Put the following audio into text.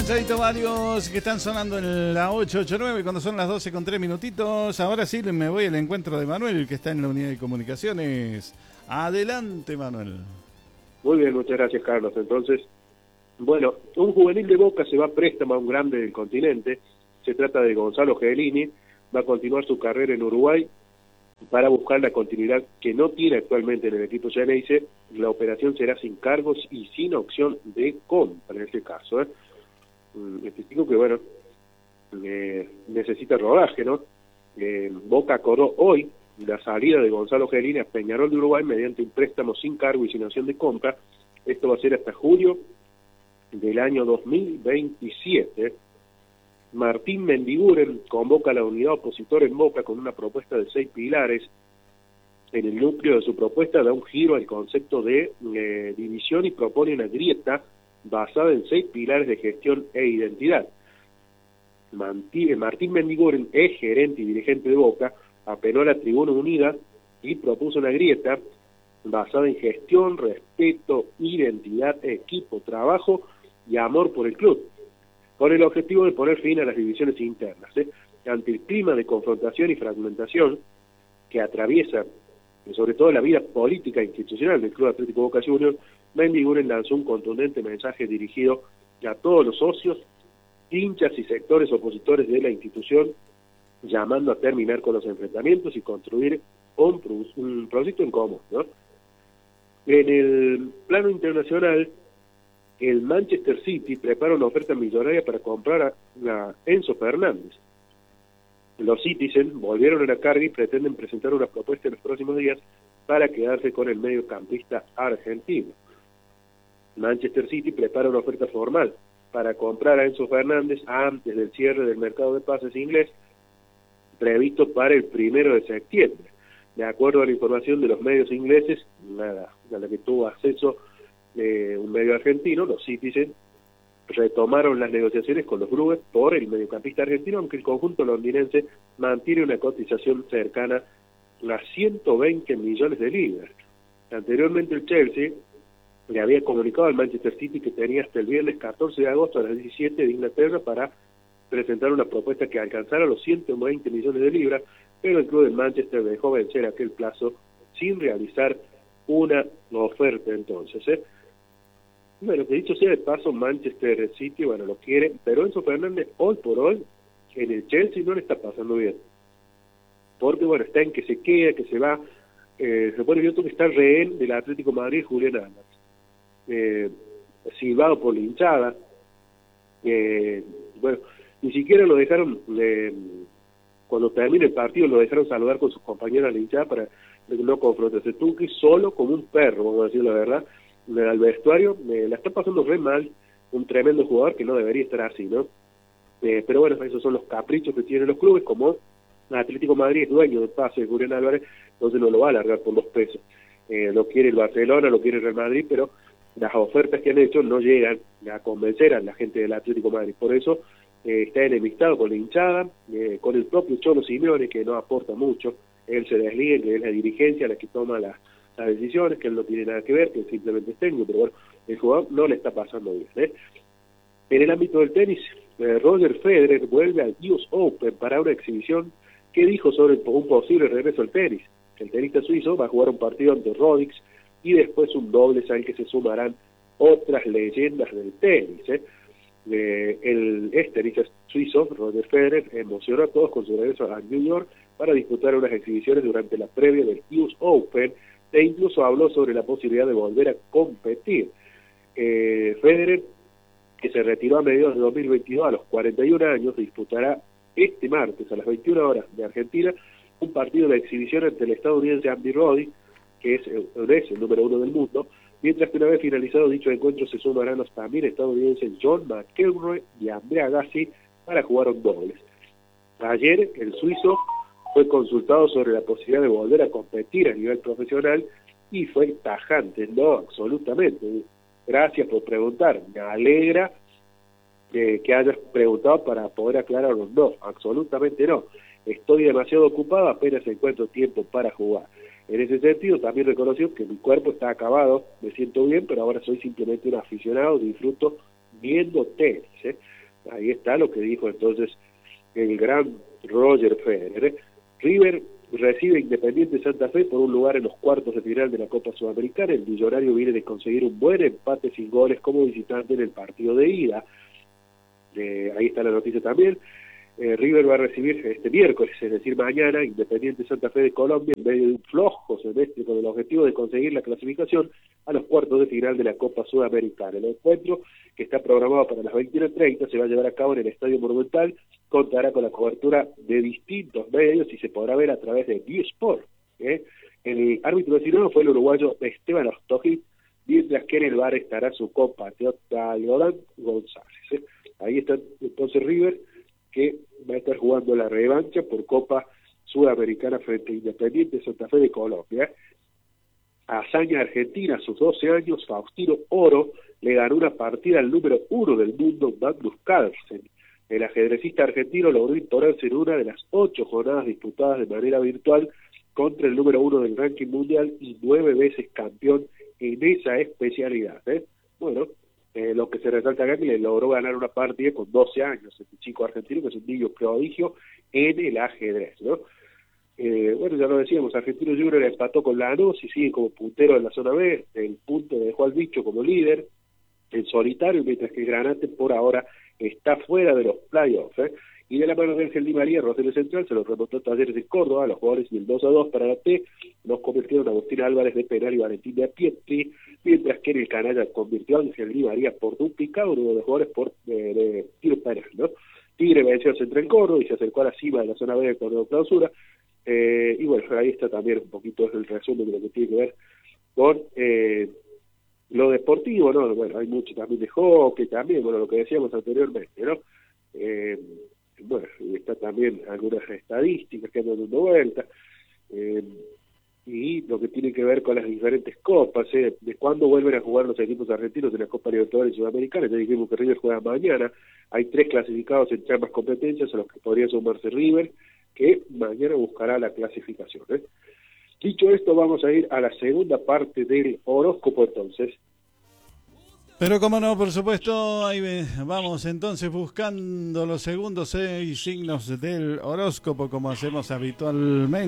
escuchadito varios que están sonando en la 889 cuando son las 12 con 3 minutitos. Ahora sí me voy al encuentro de Manuel, que está en la unidad de comunicaciones. Adelante, Manuel. Muy bien, muchas gracias, Carlos. Entonces, bueno, un juvenil de Boca se va a préstamo a un grande del continente. Se trata de Gonzalo Chiellini. Va a continuar su carrera en Uruguay para buscar la continuidad que no tiene actualmente en el equipo Xeneize. La operación será sin cargos y sin opción de compra en este caso. Este chico que, bueno, necesita rodaje, ¿no? Boca acordó hoy la salida de Gonzalo Chiellini a Peñarol de Uruguay mediante un préstamo sin cargo y sin opción de compra. Esto va a ser hasta julio del año 2027. Martín Mendiguren convoca a la unidad opositora en Boca con una propuesta de 6 pilares. En el núcleo de su propuesta da un giro al concepto de división y propone una grieta basada en 6 pilares de gestión e identidad. Martín Mendiguren, ex gerente y dirigente de Boca, apeló a la Tribuna Unida y propuso una grieta basada en gestión, respeto, identidad, equipo, trabajo y amor por el club, con el objetivo de poner fin a las divisiones internas. Ante el clima de confrontación y fragmentación que atraviesa sobre todo la vida política e institucional del Club Atlético Boca Juniors, Mendiguren lanzó un contundente mensaje dirigido a todos los socios, hinchas y sectores opositores de la institución, llamando a terminar con los enfrentamientos y construir un proyecto en común, ¿no? En el plano internacional, el Manchester City prepara una oferta millonaria para comprar a Enzo Fernández. Los Citizens volvieron a la carga y pretenden presentar una propuesta en los próximos días para quedarse con el mediocampista argentino. Manchester City prepara una oferta formal para comprar a Enzo Fernández antes del cierre del mercado de pases inglés, previsto para el 1 de septiembre. De acuerdo a la información de los medios ingleses, a la que tuvo acceso un medio argentino, los Citizens retomaron las negociaciones con los Blues por el mediocampista argentino, aunque el conjunto londinense mantiene una cotización cercana a 120 millones de libras. Anteriormente el Chelsea le había comunicado al Manchester City que tenía hasta el viernes 14 de agosto a las 17 de Inglaterra para presentar una propuesta que alcanzara los 120 millones de libras, pero el club de Manchester dejó vencer aquel plazo sin realizar una oferta entonces. Bueno, que dicho sea de paso, Manchester City, bueno, lo quiere, pero Enzo Fernández, hoy por hoy, en el Chelsea no le está pasando bien. Porque, bueno, está en que se queda, que se va. Se pone viendo que está el rehén del Atlético de Madrid, Julián Álvarez. Silbado por la hinchada. Bueno, ni siquiera lo dejaron, cuando termine el partido, lo dejaron saludar con sus compañeros a la hinchada para no confrontarse. Tuki solo como un perro, vamos a decir la verdad. Al vestuario la está pasando re mal, un tremendo jugador que no debería estar así, ¿no? Pero bueno, esos son los caprichos que tienen los clubes, como Atlético de Madrid es dueño del pase de Julián Álvarez, entonces no lo va a alargar por 2 pesos. Lo quiere el Barcelona, lo quiere el Real Madrid, pero las ofertas que han hecho no llegan a convencer a la gente del Atlético de Madrid. Por eso está enemistado con la hinchada, con el propio Cholo Simeone, que no aporta mucho. Él se desliga, que es la dirigencia la que toma las decisiones, que él no tiene nada que ver, que él simplemente es técnico, pero bueno, el jugador no le está pasando bien. En el ámbito del tenis, Roger Federer vuelve al US Open para una exhibición que dijo sobre un posible regreso al tenis. El tenista suizo va a jugar un partido ante Roddick y después un dobles al que se sumarán otras leyendas del tenis. El tenista suizo, Roger Federer, emocionó a todos con su regreso a New York para disputar unas exhibiciones durante la previa del US Open, e incluso habló sobre la posibilidad de volver a competir. Federer, que se retiró a mediados de 2022 a los 41 años, disputará este martes a las 21 horas de Argentina un partido de exhibición ante el estadounidense Andy Roddick, que es el número 1 del mundo, mientras que una vez finalizado dicho encuentro se sumarán los también estadounidenses John McEnroe y Andre Agassi para jugar un dobles. Ayer el suizo fue consultado sobre la posibilidad de volver a competir a nivel profesional y fue tajante: no, absolutamente. Gracias por preguntar, me alegra que hayas preguntado para poder aclararlo. No, absolutamente no. Estoy demasiado ocupado, apenas encuentro tiempo para jugar. En ese sentido también reconoció que mi cuerpo está acabado, me siento bien, pero ahora soy simplemente un aficionado, disfruto viendo tenis. Ahí está lo que dijo entonces el gran Roger Federer. River recibe Independiente Santa Fe por un lugar en los cuartos de final de la Copa Sudamericana. El millonario viene de conseguir un buen empate sin goles como visitante en el partido de ida. Ahí está la noticia también. River va a recibir este miércoles, es decir, mañana, Independiente Santa Fe de Colombia, en medio de un flojo semestre con el objetivo de conseguir la clasificación a los cuartos de final de la Copa Sudamericana. El encuentro, que está programado para las 21:30, se va a llevar a cabo en el Estadio Monumental, contará con la cobertura de distintos medios y se podrá ver a través de View Sport. El árbitro designado fue el uruguayo Esteban Ostojic, mientras que en el VAR estará su compatriota Leodán González. Ahí está entonces River, que va a estar jugando la revancha por Copa Sudamericana frente a Independiente Santa Fe de Colombia. Hazaña argentina, a sus 12 años, Faustino Oro le ganó una partida al número 1 del mundo, Magnus Carlsen. El ajedrecista argentino logró imponerse en una de las 8 jornadas disputadas de manera virtual contra el número 1 del ranking mundial y 9 veces campeón en esa especialidad. Bueno, lo que se resalta acá es que le logró ganar una partida con 12 años, este chico argentino que es un niño prodigio en el ajedrez, ¿no? Bueno, ya lo decíamos, Argentino Junior empató con Lanús y sigue como puntero en la zona B, el punto dejó al bicho como líder en solitario, mientras que Granate por ahora está fuera de los playoffs, y de la mano de Ángel Di María, Rosario Central se los remontó Talleres de Córdoba, los jugadores y el 2-2 para la T, los convirtieron Agustín Álvarez de penal y Valentín de Pietri, mientras que en el canalla convirtió a Ángel Di María por duplicado, uno de los jugadores por de tiro penal, ¿no? Tigre venció al Central Córdoba y se acercó a la cima de la zona B del torneo clausura, y bueno, ahí está también un poquito el resumen de lo que tiene que ver con lo deportivo, ¿no? Bueno, hay mucho también de hockey, también, bueno, lo que decíamos anteriormente, ¿no? Bueno, está también algunas estadísticas que andan dando vueltas, y lo que tiene que ver con las diferentes copas, de cuándo vuelven a jugar los equipos argentinos en la Copa Libertadores Sudamericana. Ya dijimos que River juega mañana, hay 3 clasificados en ambas competencias, a los que podría sumarse River, que mañana buscará la clasificación. Dicho esto, vamos a ir a la segunda parte del horóscopo entonces. Pero como no, por supuesto, ahí vamos entonces buscando los segundos 6 signos del horóscopo como hacemos habitualmente.